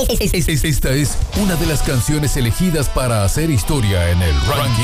Esta es una de las canciones elegidas para hacer historia en el ranking